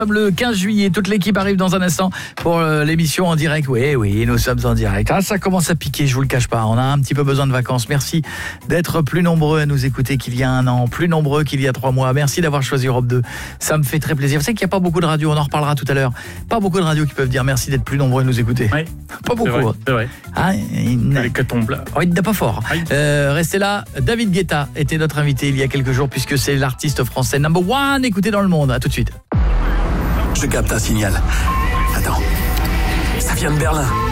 Le 15 juillet, toute l'équipe arrive dans un instant pour l'émission en direct. Oui, nous sommes en direct. Ça commence à piquer, je vous le cache pas. On a un petit peu besoin de vacances. Merci d'être plus nombreux à nous écouter qu'il y a un an, plus nombreux qu'il y a 3 mois. Merci d'avoir choisi Europe 2. Ça me fait très plaisir. Vous savez qu'il n'y a pas beaucoup de radios, on en reparlera tout à l'heure. Pas beaucoup de radios qui peuvent dire merci d'être plus nombreux à nous écouter. Oui, pas beaucoup. C'est vrai. Ah, les catombes là. Oh, il n'est pas fort. Restez là. David Guetta était notre invité il y a quelques jours puisque c'est l'artiste français number 1 écouté dans le monde. À tout de suite. Je capte un signal. Attends, ça vient de Berlin.